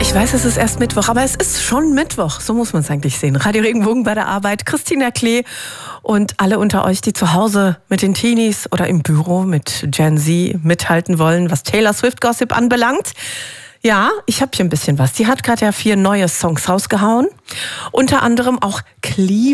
Ich weiß, es ist erst Mittwoch, aber es ist schon Mittwoch. So muss man es eigentlich sehen. Radio Regenbogen bei der Arbeit. Christina Klee und alle unter euch, die zu Hause mit den Teenies oder im Büro mit Gen Z mithalten wollen, was Taylor Swift Gossip anbelangt. Ja, ich habe hier ein bisschen was. Die hat gerade ja 4 neue Songs rausgehauen. Unter anderem auch Cleveland.